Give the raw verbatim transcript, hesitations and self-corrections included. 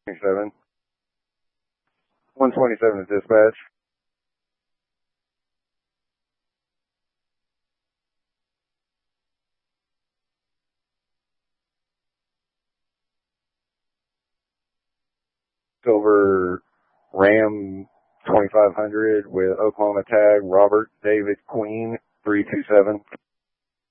twenty-seven. one twenty-seven is dispatch. Silver Ram twenty-five hundred with Oklahoma tag Robert David Queen three two seven.